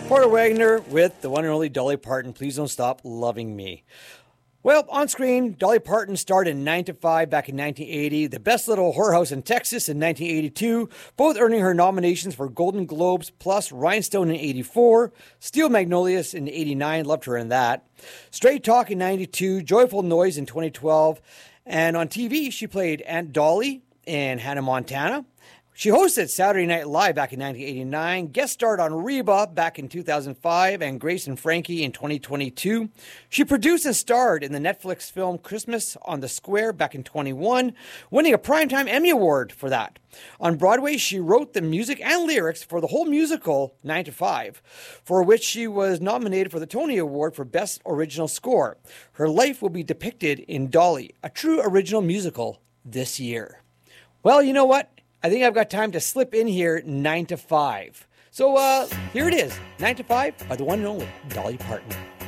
Porter Wagoner with the one and only Dolly Parton, Please Don't Stop Loving Me. Well, on screen, Dolly Parton starred in 9 to 5 back in 1980, The Best Little Whorehouse in Texas in 1982, both earning her nominations for Golden Globes plus Rhinestone in 84, Steel Magnolias in 89, loved her in that, Straight Talk in 92, Joyful Noise in 2012, and on TV she played Aunt Dolly in Hannah Montana. She hosted Saturday Night Live back in 1989, guest starred on Reba back in 2005, and Grace and Frankie in 2022. She produced and starred in the Netflix film Christmas on the Square back in 21, winning a Primetime Emmy Award for that. On Broadway, she wrote the music and lyrics for the whole musical 9 to 5, for which she was nominated for the Tony Award for Best Original Score. Her life will be depicted in Dolly, a true original musical, this year. Well, you know what? I think I've got time to slip in here 9 to 5. So here it is, 9 to 5 by the one and only Dolly Parton.